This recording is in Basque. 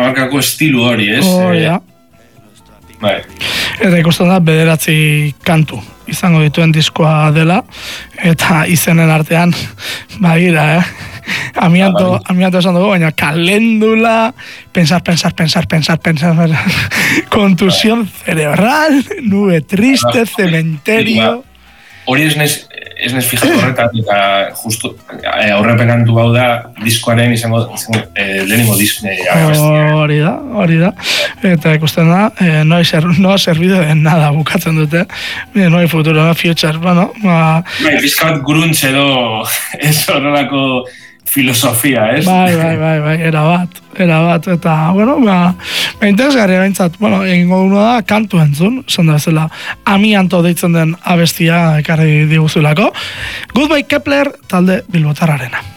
bankako estilu hori, ez? Hori da. Bai. Eta ikusten da, 9 kantu izango dituen diskoa dela, eta izenen artean, bagira, amianto esan dugu, baina kalendula, pensar, contusión cerebral, nube triste, cementerio. Hori ez nez fijatu horretan, eta justu aurrepen kantu hau da diskoaren izango lehenengo disknea. Hori da. Eta ikusten da, no ha servido de nada bukatzen dute. No hay futuro, no hay future. Bueno, Bizkat gruntz edo ez horrelako filosofia, ez? Bai, erabat. Eta, bueno, interesgarria behintzat, egingo dugu da, kantu entzun, esan da bezala, amianto deitzen den abestia ekarri diguzulako. Goodbye Kepler, talde bilbotarrarena.